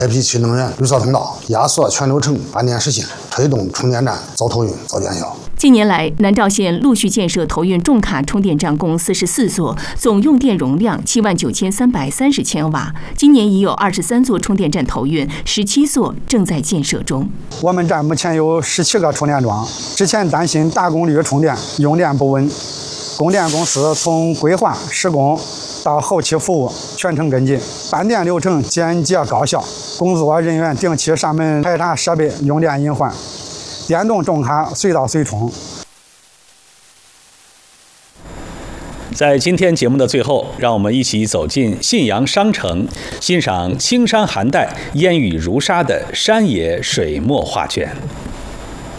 IP7能源绿色通道，压缩全流程按电实现，推动充电站早投运早见效。 近年来，南召县陆续建设投运重卡充电站共44座，总用电容量79330千瓦。今年已有23座充电站投运，17座正在建设中。 我们站目前有17个充电桩，之前担心大功率充电用电不稳，供电公司从规划施工到后期服务全程跟进，办电流程简洁高效，工作人员定期上门排查设备用电隐患，电动重卡随到随充。 在今天节目的最后，让我们一起走进信阳商城，欣赏青山含黛、烟雨如纱的山野水墨画卷。